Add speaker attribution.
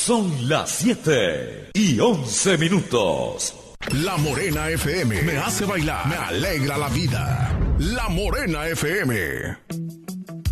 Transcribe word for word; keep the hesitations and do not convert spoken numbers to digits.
Speaker 1: Son las siete y once minutos.
Speaker 2: La Morena F M me hace bailar, me alegra la vida. La Morena F M.